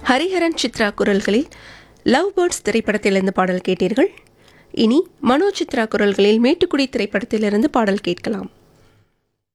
ஹரிஹரன் சித்ரா குரல்களில் love birds திரைப்படத்திலிருந்து பாடல் கேட்டீர்கள். இனி மனோ சித்ரா குரல்களில் மேட்டுக்குடி திரைப்படத்திலிருந்து பாடல் கேட்கலாம்.